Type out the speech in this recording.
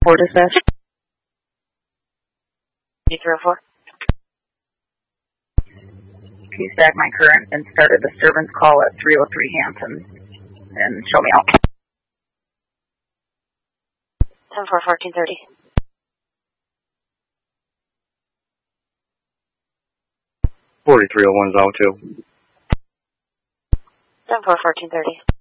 4 dispatch. 304. Please back my current and start a disturbance call at 303 Hampton and show me out. 10-4-1430. 4301 is out too. 10-4-1430.